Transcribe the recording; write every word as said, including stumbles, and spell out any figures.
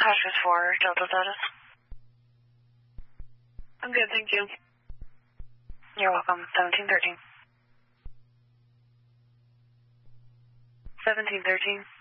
Cautious four, Delta status. I'm good, thank you. You're welcome. seventeen thirteen. seventeen thirteen.